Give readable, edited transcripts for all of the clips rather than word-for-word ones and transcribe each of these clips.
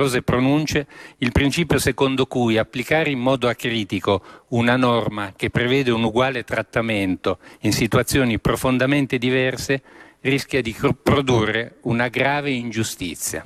numerose pronunce il principio secondo cui applicare in modo acritico una norma che prevede un uguale trattamento in situazioni profondamente diverse rischia di produrre una grave ingiustizia.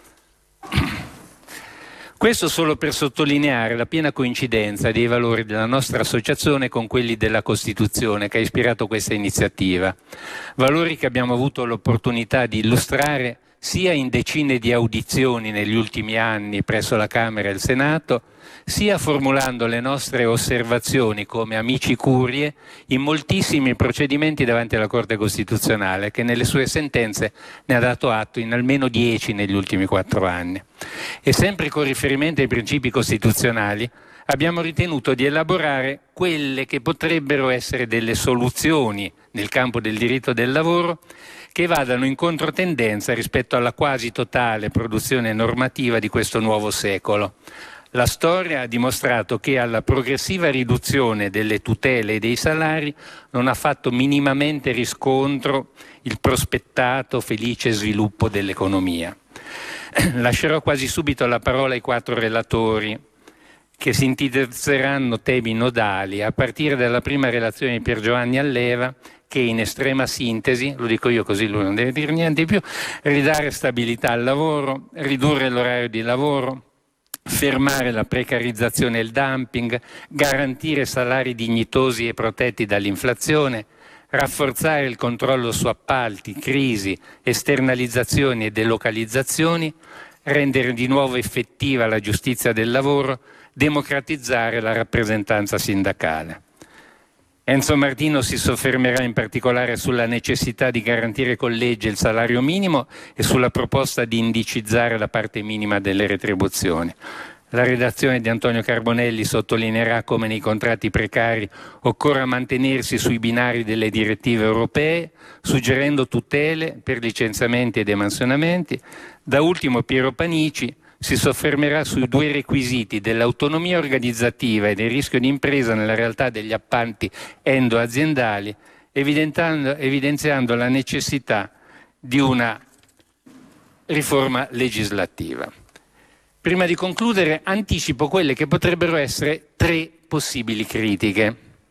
Questo solo per sottolineare la piena coincidenza dei valori della nostra associazione con quelli della Costituzione che ha ispirato questa iniziativa. Valori che abbiamo avuto l'opportunità di illustrare sia in decine di audizioni negli ultimi anni presso la Camera e il Senato, sia formulando le nostre osservazioni come amici curie in moltissimi procedimenti davanti alla Corte Costituzionale, che nelle sue sentenze ne ha dato atto in almeno 10 negli ultimi 4 anni. E sempre con riferimento ai principi costituzionali, abbiamo ritenuto di elaborare quelle che potrebbero essere delle soluzioni nel campo del diritto del lavoro che vadano in controtendenza rispetto alla quasi totale produzione normativa di questo nuovo secolo. La storia ha dimostrato che alla progressiva riduzione delle tutele e dei salari non ha fatto minimamente riscontro il prospettato felice sviluppo dell'economia. Lascerò quasi subito la parola ai 4 relatori che sintetizzeranno temi nodali a partire dalla prima relazione di Pier Giovanni Alleva che in estrema sintesi, lo dico io così lui non deve dire niente di più, ridare stabilità al lavoro, ridurre l'orario di lavoro, fermare la precarizzazione e il dumping, garantire salari dignitosi e protetti dall'inflazione, rafforzare il controllo su appalti, crisi, esternalizzazioni e delocalizzazioni, rendere di nuovo effettiva la giustizia del lavoro, democratizzare la rappresentanza sindacale. Enzo Martino si soffermerà in particolare sulla necessità di garantire con legge il salario minimo e sulla proposta di indicizzare la parte minima delle retribuzioni. La redazione di Antonio Carbonelli sottolineerà come nei contratti precari occorra mantenersi sui binari delle direttive europee, suggerendo tutele per licenziamenti ed emansionamenti. Da ultimo Piero Panici si soffermerà sui 2 requisiti dell'autonomia organizzativa e del rischio di impresa nella realtà degli appalti endoaziendali, evidenziando la necessità di una riforma legislativa. Prima di concludere, anticipo quelle che potrebbero essere 3 possibili critiche.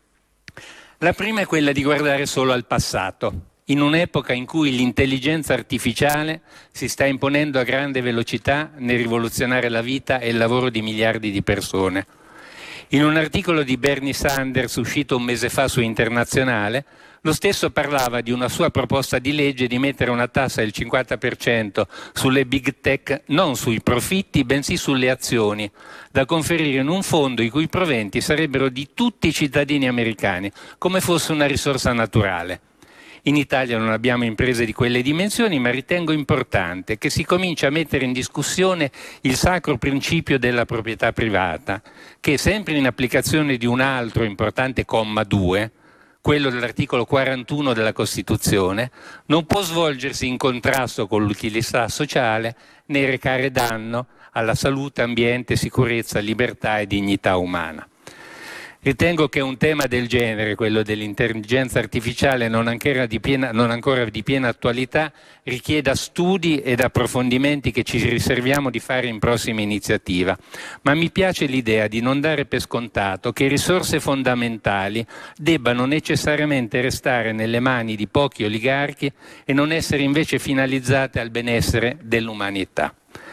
La prima è quella di guardare solo al passato, in un'epoca in cui l'intelligenza artificiale si sta imponendo a grande velocità nel rivoluzionare la vita e il lavoro di miliardi di persone. In un articolo di Bernie Sanders uscito un mese fa su Internazionale, lo stesso parlava di una sua proposta di legge di mettere una tassa del 50% sulle big tech, non sui profitti, bensì sulle azioni, da conferire in un fondo i cui proventi sarebbero di tutti i cittadini americani, come fosse una risorsa naturale. In Italia non abbiamo imprese di quelle dimensioni, ma ritengo importante che si cominci a mettere in discussione il sacro principio della proprietà privata, che sempre in applicazione di un altro importante comma 2, quello dell'articolo 41 della Costituzione, non può svolgersi in contrasto con l'utilità sociale né recare danno alla salute, ambiente, sicurezza, libertà e dignità umana. Ritengo che un tema del genere, quello dell'intelligenza artificiale non ancora di piena attualità, richieda studi ed approfondimenti che ci riserviamo di fare in prossima iniziativa. Ma mi piace l'idea di non dare per scontato che risorse fondamentali debbano necessariamente restare nelle mani di pochi oligarchi e non essere invece finalizzate al benessere dell'umanità.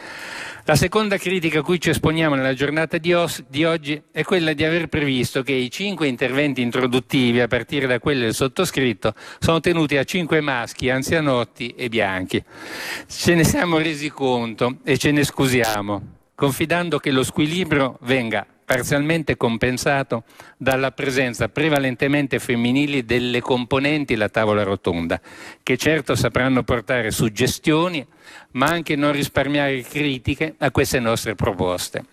La seconda critica a cui ci esponiamo nella giornata di oggi è quella di aver previsto che i 5 interventi introduttivi, a partire da quello del sottoscritto, sono tenuti a 5 maschi, anzianotti e bianchi. Ce ne siamo resi conto e ce ne scusiamo, confidando che lo squilibrio venga parzialmente compensato dalla presenza prevalentemente femminili delle componenti la tavola rotonda, che certo sapranno portare suggestioni, ma anche non risparmiare critiche a queste nostre proposte.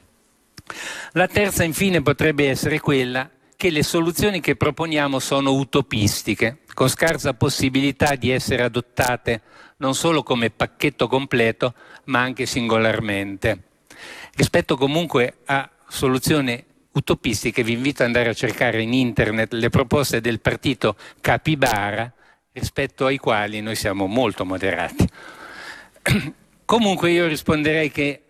La terza, infine, potrebbe essere quella che le soluzioni che proponiamo sono utopistiche, con scarsa possibilità di essere adottate non solo come pacchetto completo, ma anche singolarmente. Rispetto comunque a soluzioni utopistiche vi invito ad andare a cercare in internet le proposte del partito Capibara, rispetto ai quali noi siamo molto moderati. Comunque io risponderei che